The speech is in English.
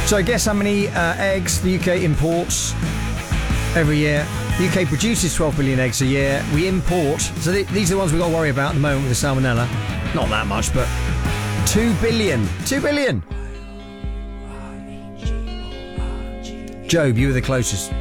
So guess how many eggs the UK imports every year? The UK produces 12 billion eggs a year. We import, so these are the ones we've got to worry about at the moment with the salmonella. Not that much, but 2 billion. 2 billion! Job, you were the closest.